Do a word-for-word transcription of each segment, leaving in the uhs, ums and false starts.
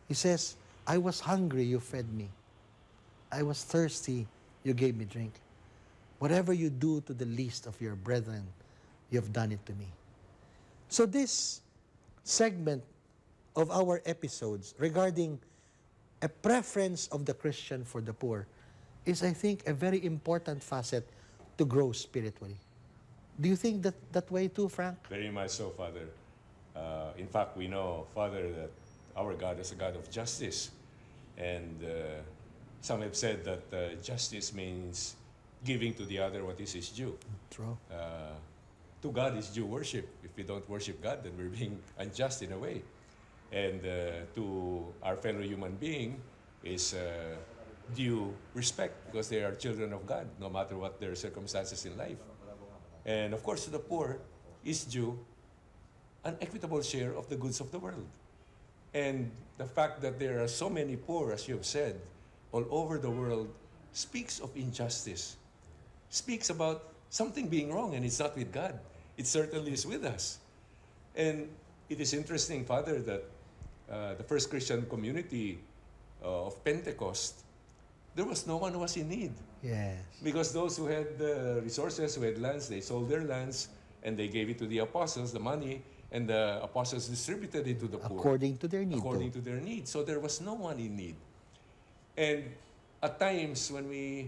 He says, I was hungry, you fed me. I was thirsty, you gave me drink. Whatever you do to the least of your brethren, you have done it to me. So this segment of our episodes regarding a preference of the Christian for the poor is, I think, a very important facet to grow spiritually. Do you think that that way too, Frank? Very much so, Father. Uh, in fact, we know, Father, that our God is a God of justice. And uh, some have said that uh, justice means giving to the other what is his due. True. Uh, to God is due worship. If we don't worship God, then we're being unjust in a way. And uh, to our fellow human being is uh, due respect because they are children of God, no matter what their circumstances in life. And of course, to the poor is due an equitable share of the goods of the world. And the fact that there are so many poor, as you have said, all over the world, speaks of injustice, speaks about something being wrong, and it's not with God. It certainly is with us. And it is interesting, Father, that uh, the first Christian community uh, of Pentecost, there was no one who was in need. Yes. Because those who had the resources, who had lands, they sold their lands and they gave it to the apostles, the money, and the apostles distributed it to the poor. According to their need. According too. to their need. So there was no one in need. And at times when we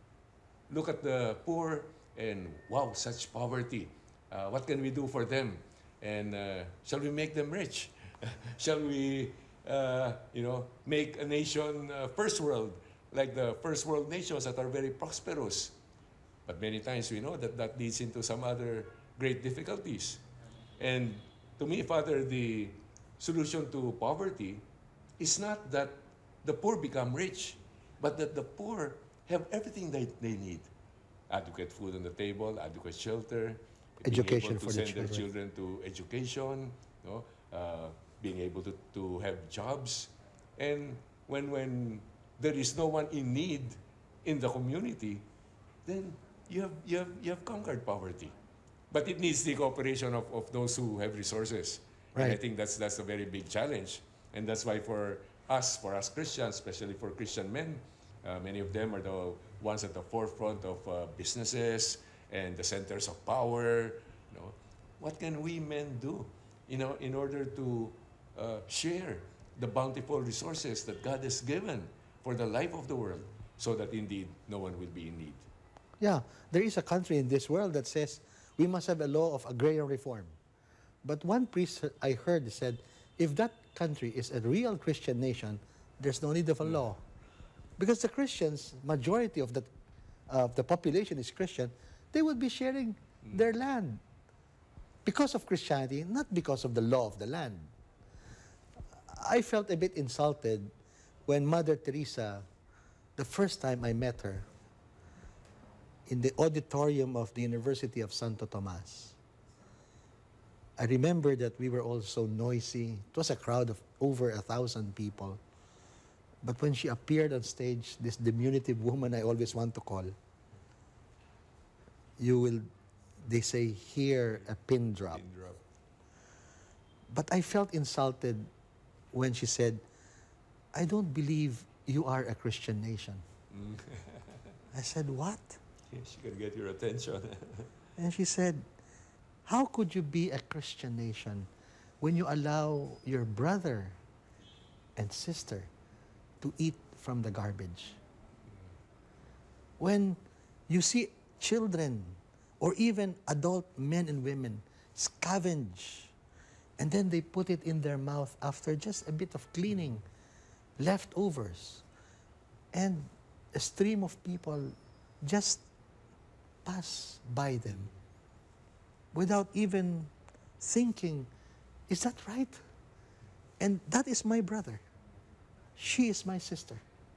look at the poor and, wow, such poverty, uh, what can we do for them? And uh, shall we make them rich? Shall we, uh, you know, make a nation uh, first world, like the first world nations that are very prosperous? But many times we know that that leads into some other great difficulties. And to me, Father, the solution to poverty is not that the poor become rich, but that the poor have everything that they need. Adequate food on the table, adequate shelter, Education being able to for the send their children. children to education, no? uh, being able to, to have jobs. And when, when there is no one in need in the community, then you have, you have, you have conquered poverty. But it needs the cooperation of, of those who have resources. And I Right. think that's, that's a very big challenge. And that's why for us, for us Christians, especially for Christian men, uh, many of them are the ones at the forefront of uh, businesses and the centers of power. You know, what can we men do, you know, in order to uh, share the bountiful resources that God has given for the life of the world, so that indeed no one will be in need? Yeah, there is a country in this world that says we must have a law of agrarian reform. But one priest I heard said, if that country is a real Christian nation, there's no need of a law. Because the Christians, majority of the, uh, the population is Christian, they would be sharing their land because of Christianity, not because of the law of the land. I felt a bit insulted when Mother Teresa, the first time I met her, in the auditorium of the University of Santo Tomas. I remember that we were all so noisy. It was a crowd of over a thousand people. But when she appeared on stage, this diminutive woman I always want to call, you will, they say, hear a pin drop. Pin drop. But I felt insulted when she said, I don't believe you are a Christian nation. I said, what? She can get your attention. And she said, how could you be a Christian nation when you allow your brother and sister to eat from the garbage? When you see children or even adult men and women scavenge and then they put it in their mouth after just a bit of cleaning, leftovers, and a stream of people just pass by them without even thinking, is that right? And that is my brother. She is my sister.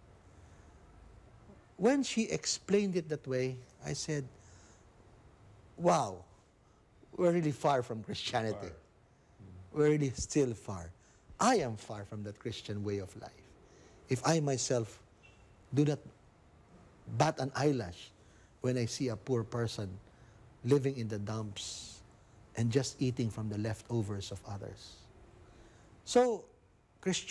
When she explained it that way, I said, wow, we're really far from Christianity. Far. We're really still far. I am far from that Christian way of life. If I myself do not bat an eyelash when I see a poor person living in the dumps and just eating from the leftovers of others. So, Christian